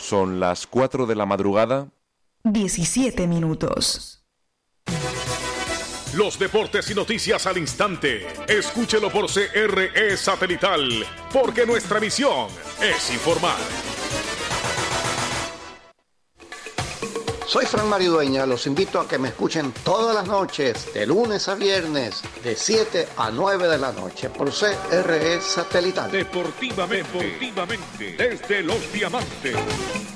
Son las 4 de la madrugada. 17 minutos. Los deportes y noticias al instante. Escúchelo por CRE Satelital, porque nuestra misión es informar. Soy Fran Mario Dueña, los invito a que me escuchen todas las noches, de lunes a viernes, de 7 a 9 de la noche, por CRE Satelital. Deportivamente, desde Los Diamantes.